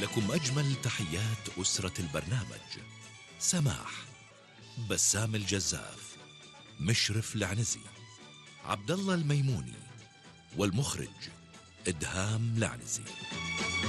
لكم أجمل تحيات أسرة البرنامج: سماح، بسام الجزاف، مشرف العنزي، عبد الله الميموني، والمخرج إدهام العنزي.